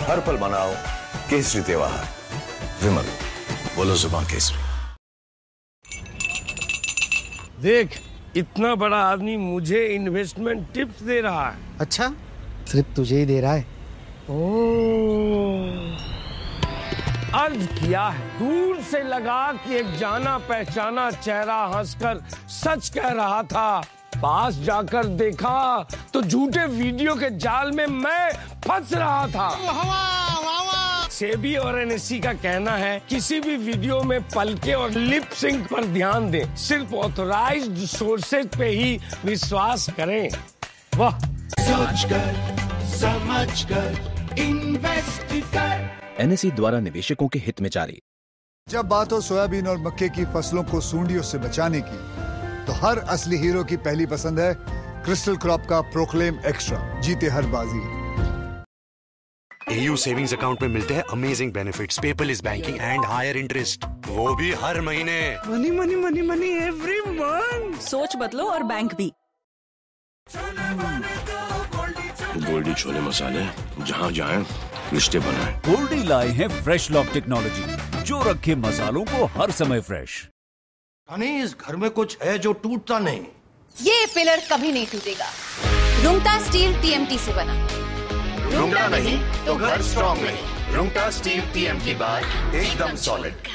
हर पल मनाओ केसरी त्योहार। विमल, बोलो जुबान केसरी। देख, इतना बड़ा आदमी मुझे इन्वेस्टमेंट टिप्स दे रहा है। अच्छा, सिर्फ तुझे ही दे रहा है? अर्ज किया है, दूर से लगा कि एक जाना पहचाना चेहरा हंसकर सच कह रहा था। पास जाकर देखा तो झूठे वीडियो के जाल में मैं फंस रहा था। सेबी और एनएससी का कहना है किसी भी वीडियो में पलके और लिप सिंक पर ध्यान दें, सिर्फ ऑथराइज्ड सोर्सेज पे ही विश्वास करें। वाह, सोच कर समझ कर इन्वेस्ट कर। एनएससी द्वारा निवेशकों के हित में जारी। जब बात हो सोयाबीन और मक्के की फसलों को सूंडियों से बचाने की, तो हर असली हीरो की पहली पसंद है क्रिस्टल क्रॉप का प्रोक्लेम एक्स्ट्रा। जीते हर बाजी। AU सेविंग्स अकाउंट में मिलते हैं amazing benefits, paperless banking and higher interest, वो भी हर महीने। Money money money money every month. सोच बदलो और बैंक भी। गोल्डी छोले मसाले, जहाँ जाए रिश्ते बनाए। गोल्डी लाए हैं फ्रेश लॉक टेक्नोलॉजी, जो रखे मसालों को हर समय फ्रेश। इस घर में कुछ है जो टूटता नहीं। ये पिलर कभी नहीं टूटेगा। रुंगटा स्टील TMT से बना। रुंगटा नहीं तो घर स्ट्रॉन्ग नहीं। रुंगटा स्टील TMT बार एकदम सॉलिड।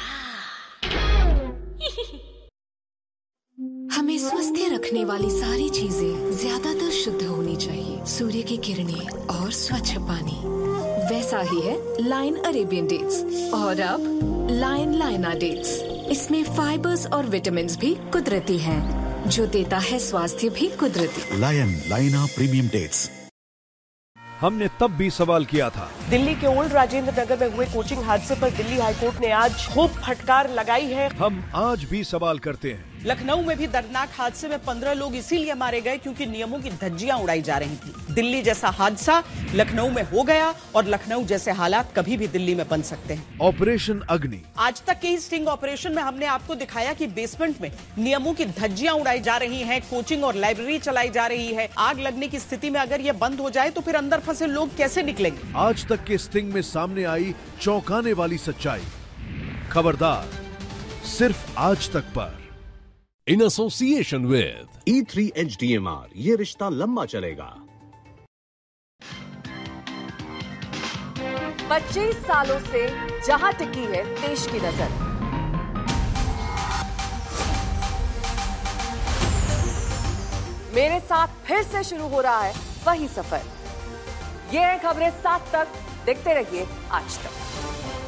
हमें स्वस्थ रखने वाली सारी चीजें ज्यादातर शुद्ध होनी चाहिए। सूर्य की किरणें और स्वच्छ पानी। वैसा ही है लाइन अरेबियन डेट्स, और अब लाइन लाइना डेट्स। इसमें फाइबर्स और विटामिन्स भी कुदरती हैं, जो देता है स्वास्थ्य भी कुदरती। लायन लाइना प्रीमियम डेट्स। हमने तब भी सवाल किया था। दिल्ली के ओल्ड राजेंद्र नगर में हुए कोचिंग हादसे पर दिल्ली हाईकोर्ट ने आज खूब फटकार लगाई है। हम आज भी सवाल करते हैं। लखनऊ में भी दर्दनाक हादसे में 15 लोग इसीलिए मारे गए क्योंकि नियमों की धज्जियां उड़ाई जा रही थी। दिल्ली जैसा हादसा लखनऊ में हो गया और लखनऊ जैसे हालात कभी भी दिल्ली में बन सकते हैं। ऑपरेशन अग्नि। आज तक के ही स्टिंग ऑपरेशन में हमने आपको दिखाया कि बेसमेंट में नियमों की धज्जियां उड़ाई जा रही हैं, कोचिंग और लाइब्रेरी चलाई जा रही है। आग लगने की स्थिति में अगर ये बंद हो जाए तो फिर अंदर फंसे लोग कैसे निकलेंगे? आज तक के स्टिंग में सामने आई चौंकाने वाली सच्चाई। खबरदार, सिर्फ आज तक पर। In association with E3 HDMR, ये रिश्ता लंबा चलेगा। 25 सालों से जहां टिकी है देश की नजर, मेरे साथ फिर से शुरू हो रहा है वही सफर। ये है खबरें 7 तक। देखते रहिए आज तक।